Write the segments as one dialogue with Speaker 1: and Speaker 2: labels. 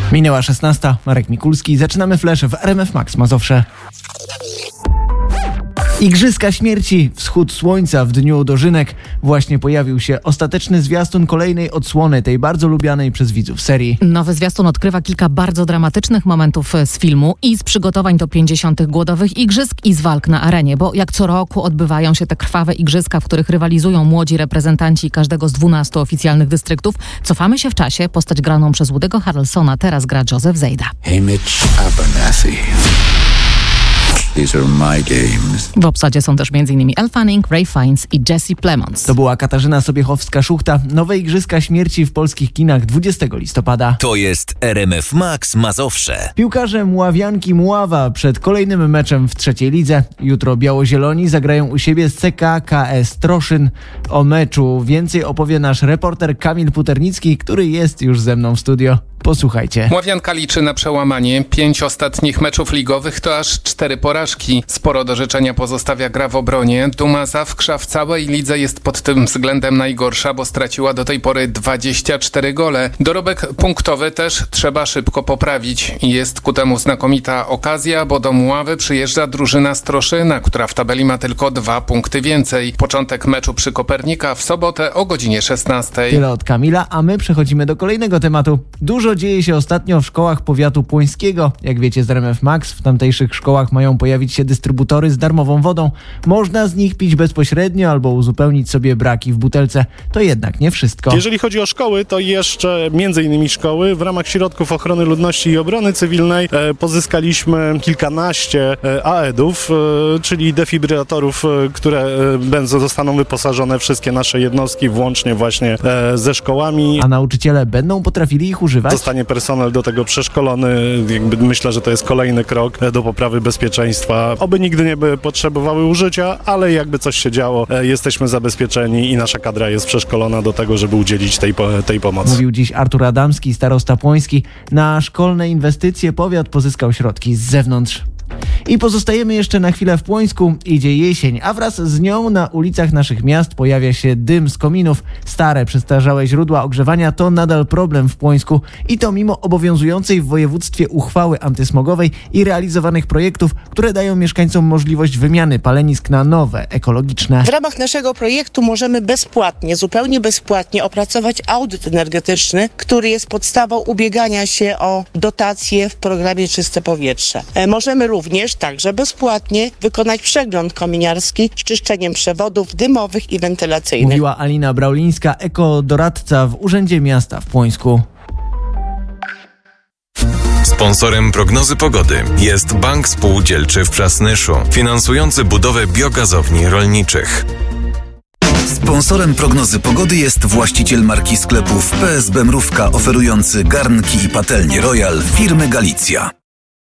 Speaker 1: Minęła 16. Marek Mikulski. Zaczynamy flash w RMF Max Mazowsze. Igrzyska śmierci, wschód słońca w dniu dożynek. Właśnie pojawił się ostateczny zwiastun kolejnej odsłony tej bardzo lubianej przez widzów serii.
Speaker 2: Nowy zwiastun odkrywa kilka bardzo dramatycznych momentów z filmu i z przygotowań do 50. głodowych igrzysk i z walk na arenie, bo jak co roku odbywają się te krwawe igrzyska, w których rywalizują młodzi reprezentanci każdego z 12 oficjalnych dystryktów. Cofamy się w czasie. Postać graną przez Woody'ego Harrelsona teraz gra Joseph Zejda.
Speaker 3: Hey Mitch Abernathy. These are my games.
Speaker 2: W obsadzie są też m.in. Elle Fanning, Ray Fiennes i Jesse Plemons.
Speaker 1: To była Katarzyna Sobiechowska-Szuchta. Nowe Igrzyska Śmierci w polskich kinach 20 listopada.
Speaker 4: To jest RMF Max Mazowsze.
Speaker 1: Piłkarze Mławianki Mława przed kolejnym meczem w trzeciej lidze. Jutro biało-zieloni zagrają u siebie z CKKS Troszyn. O meczu więcej opowie nasz reporter Kamil Puternicki, który jest już ze mną w studio. Posłuchajcie.
Speaker 5: Mławianka liczy na przełamanie. 5 ostatnich meczów ligowych to aż 4 porażki. Sporo do życzenia pozostawia gra w obronie. Duma Zawkrza w całej lidze jest pod tym względem najgorsza, bo straciła do tej pory 24 gole. Dorobek punktowy też trzeba szybko poprawić. Jest ku temu znakomita okazja, bo do Mławy przyjeżdża drużyna z Troszyna, która w tabeli ma tylko 2 punkty więcej. Początek meczu przy Kopernika w sobotę o godzinie 16.
Speaker 1: Tyle od Kamila, a my przechodzimy do kolejnego tematu. Dużo dzieje się ostatnio w szkołach powiatu płońskiego. Jak wiecie z RMF Max, w tamtejszych szkołach mają pojawić się dystrybutory z darmową wodą. Można z nich pić bezpośrednio albo uzupełnić sobie braki w butelce. To jednak nie wszystko.
Speaker 6: Jeżeli chodzi o szkoły, to jeszcze m.in. szkoły. W ramach środków ochrony ludności i obrony cywilnej pozyskaliśmy kilkanaście AED-ów, czyli defibrylatorów, które zostaną wyposażone wszystkie nasze jednostki, włącznie właśnie ze szkołami.
Speaker 1: A nauczyciele będą potrafili ich używać?
Speaker 6: Zostanie personel do tego przeszkolony. Myślę, że to jest kolejny krok do poprawy bezpieczeństwa. Oby nigdy nie by potrzebowały użycia, ale jakby coś się działo, jesteśmy zabezpieczeni i nasza kadra jest przeszkolona do tego, żeby udzielić tej pomocy.
Speaker 1: Mówił dziś Artur Adamski, starosta płoński. Na szkolne inwestycje powiat pozyskał środki z zewnątrz. I pozostajemy jeszcze na chwilę w Płońsku. Idzie jesień, a wraz z nią na ulicach naszych miast pojawia się dym z kominów. Stare, przestarzałe źródła ogrzewania to nadal problem w Płońsku i to mimo obowiązującej w województwie uchwały antysmogowej i realizowanych projektów, które dają mieszkańcom możliwość wymiany palenisk na nowe, ekologiczne.
Speaker 7: W ramach naszego projektu możemy bezpłatnie, zupełnie bezpłatnie opracować audyt energetyczny, który jest podstawą ubiegania się o dotacje w programie Czyste Powietrze. Możemy również także bezpłatnie wykonać przegląd kominiarski z czyszczeniem przewodów dymowych i wentylacyjnych.
Speaker 1: Mówiła Alina Braulińska, ekodoradca w Urzędzie Miasta w Płońsku.
Speaker 8: Sponsorem prognozy pogody jest Bank Spółdzielczy w Przasnyszu, finansujący budowę biogazowni rolniczych.
Speaker 9: Sponsorem prognozy pogody jest właściciel marki sklepów PSB Mrówka, oferujący garnki i patelnie Royal firmy Galicja.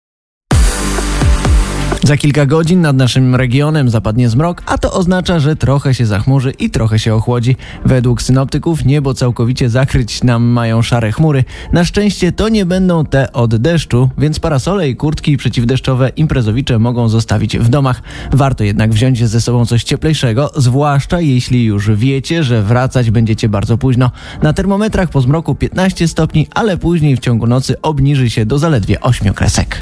Speaker 1: Za kilka godzin nad naszym regionem zapadnie zmrok, a to oznacza, że trochę się zachmurzy i trochę się ochłodzi. Według synoptyków niebo całkowicie zakryć nam mają szare chmury. Na szczęście to nie będą te od deszczu, więc parasole i kurtki przeciwdeszczowe imprezowicze mogą zostawić w domach. Warto jednak wziąć ze sobą coś cieplejszego, zwłaszcza jeśli już wiecie, że wracać będziecie bardzo późno. Na termometrach po zmroku 15 stopni, ale później w ciągu nocy obniży się do zaledwie 8 kresek.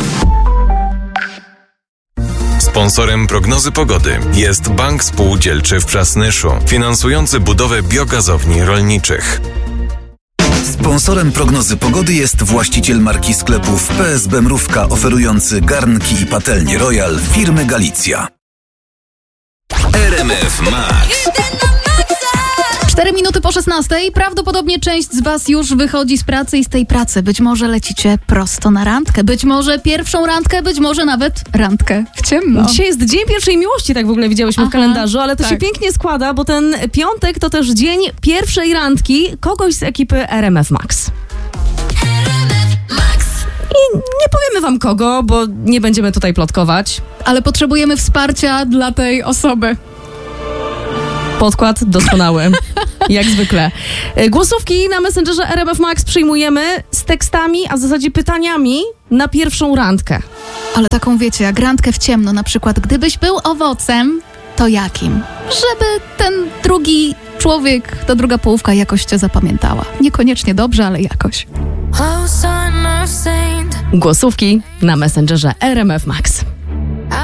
Speaker 8: Sponsorem prognozy pogody jest Bank Spółdzielczy w Przasnyszu, finansujący budowę biogazowni rolniczych.
Speaker 9: Sponsorem prognozy pogody jest właściciel marki sklepów PSB Mrówka, oferujący garnki i patelnie Royal firmy Galicja.
Speaker 4: RMF Max.
Speaker 10: 4 minuty po 16. Prawdopodobnie część z was już wychodzi z pracy i z tej pracy być może lecicie prosto na randkę. Być może pierwszą randkę, być może nawet randkę w ciemno.
Speaker 11: Dzisiaj jest Dzień Pierwszej Miłości, tak w ogóle widziałyśmy w kalendarzu, ale to się pięknie składa, bo ten piątek to też dzień pierwszej randki kogoś z ekipy RMF Max. I nie powiemy wam kogo, bo nie będziemy tutaj plotkować.
Speaker 10: Ale potrzebujemy wsparcia dla tej osoby.
Speaker 11: Podkład doskonały, jak zwykle. Głosówki na Messengerze RMF Max przyjmujemy z tekstami, a w zasadzie pytaniami na pierwszą randkę.
Speaker 10: Ale taką wiecie, jak randkę w ciemno, na przykład gdybyś był owocem, to jakim? Żeby ten drugi człowiek, ta druga połówka jakoś cię zapamiętała. Niekoniecznie dobrze, ale jakoś.
Speaker 11: Głosówki na Messengerze RMF Max.